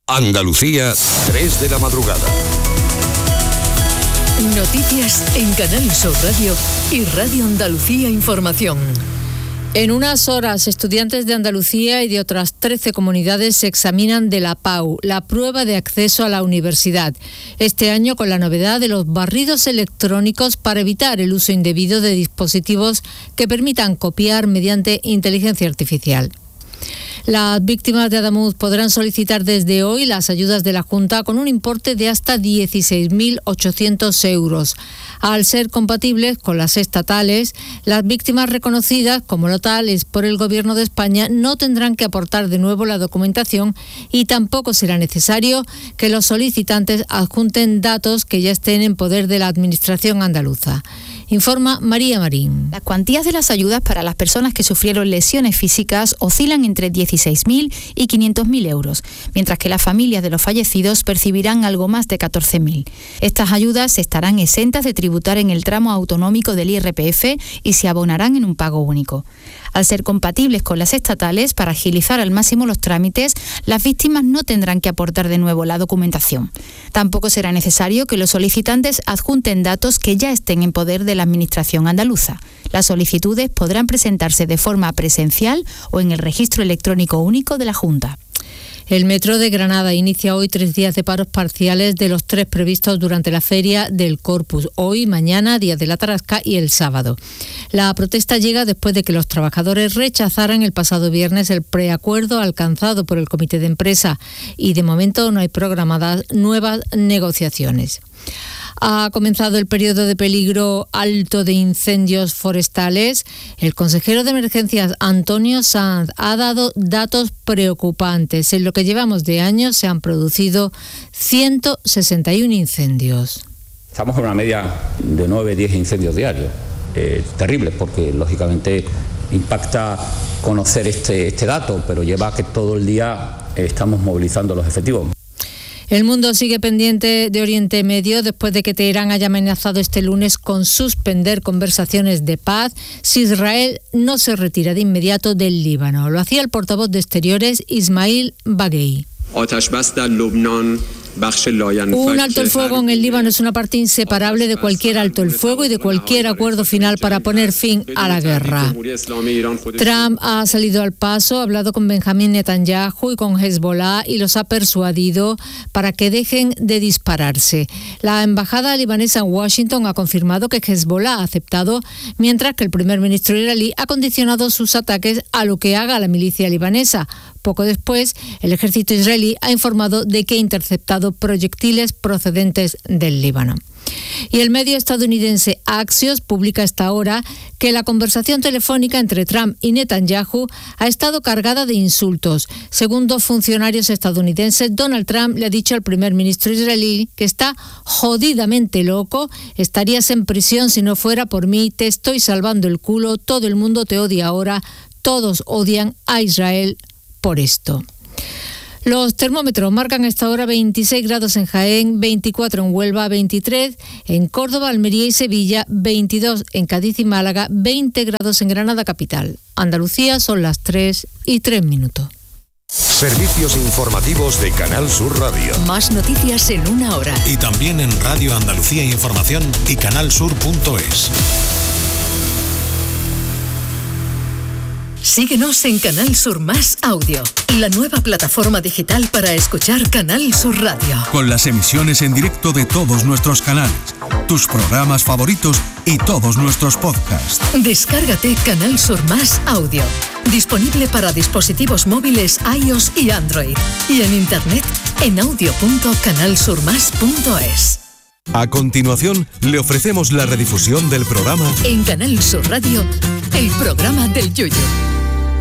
Andalucía, 3 de la madrugada. Noticias en Canal Sur Radio y Radio Andalucía Información. En unas horas, estudiantes de Andalucía y de otras 13 comunidades se examinan de la PAU, la prueba de acceso a la universidad. Este año con la novedad de los barridos electrónicos para evitar el uso indebido de dispositivos que permitan copiar mediante inteligencia artificial. Las víctimas de Adamuz podrán solicitar desde hoy las ayudas de la Junta con un importe de hasta 16.800 euros. Al ser compatibles con las estatales, las víctimas reconocidas como tales por el Gobierno de España no tendrán que aportar de nuevo la documentación y tampoco será necesario que los solicitantes adjunten datos que ya estén en poder de la Administración andaluza. Informa María Marín. Las cuantías de las ayudas para las personas que sufrieron lesiones físicas oscilan entre 16.000 y 500.000 euros, mientras que las familias de los fallecidos percibirán algo más de 14.000. Estas ayudas estarán exentas de tributar en el tramo autonómico del IRPF y se abonarán en un pago único. Al ser compatibles con las estatales, para agilizar al máximo los trámites, las víctimas no tendrán que aportar de nuevo la documentación. Tampoco será necesario que los solicitantes adjunten datos que ya estén en poder de la Administración andaluza. Las solicitudes podrán presentarse de forma presencial o en el registro electrónico único de la Junta. El Metro de Granada inicia hoy 3 días de paros parciales de los 3 previstos durante la Feria del Corpus. Hoy, mañana, Día de la Tarasca y el sábado. La protesta llega después de que los trabajadores rechazaran el pasado viernes el preacuerdo alcanzado por el Comité de Empresa y de momento no hay programadas nuevas negociaciones. Ha comenzado el periodo de peligro alto de incendios forestales. El consejero de Emergencias, Antonio Sanz, ha dado datos preocupantes. En lo que llevamos de año se han producido 161 incendios. Estamos con una media de 9-10 incendios diarios. Terrible, porque lógicamente impacta conocer este dato, pero lleva a que todo el día estamos movilizando los efectivos. El mundo sigue pendiente de Oriente Medio después de que Teherán haya amenazado este lunes con suspender conversaciones de paz si Israel no se retira de inmediato del Líbano. Lo hacía el portavoz de Exteriores, Ismail Baghei. Un alto el fuego en el Líbano es una parte inseparable de cualquier alto el fuego y de cualquier acuerdo final para poner fin a la guerra. Trump ha salido al paso, ha hablado con Benjamín Netanyahu y con Hezbollah y los ha persuadido para que dejen de dispararse. La embajada libanesa en Washington ha confirmado que Hezbollah ha aceptado, mientras que el primer ministro israelí ha condicionado sus ataques a lo que haga la milicia libanesa. Poco después, el ejército israelí ha informado de que ha interceptado proyectiles procedentes del Líbano. Y el medio estadounidense Axios publica a esta hora que la conversación telefónica entre Trump y Netanyahu ha estado cargada de insultos. Según 2 funcionarios estadounidenses, Donald Trump le ha dicho al primer ministro israelí que está jodidamente loco, estarías en prisión si no fuera por mí, te estoy salvando el culo, todo el mundo te odia ahora, todos odian a Israel por esto. Los termómetros marcan a esta hora 26 grados en Jaén, 24 en Huelva, 23 en Córdoba, Almería y Sevilla, 22 en Cádiz y Málaga, 20 grados en Granada capital. Andalucía son las 3:03. Servicios informativos de Canal Sur Radio. Más noticias en una hora. Y también en Radio Andalucía Información y canalsur.es. Síguenos en Canal Sur Más Audio, la nueva plataforma digital para escuchar Canal Sur Radio. Con las emisiones en directo de todos nuestros canales, tus programas favoritos y todos nuestros podcasts. Descárgate Canal Sur Más Audio, disponible para dispositivos móviles iOS y Android, y en internet en audio.canalsurmas.es. A continuación, le ofrecemos la redifusión del programa en Canal Sur Radio, el programa del Yoyo.